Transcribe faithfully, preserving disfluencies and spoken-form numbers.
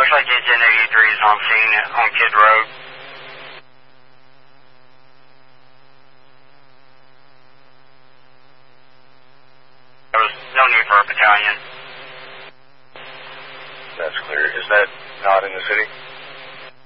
looks like Agent eighty-three is on scene on Kid Road. There was no need for a battalion. That's clear. Is that not in the city?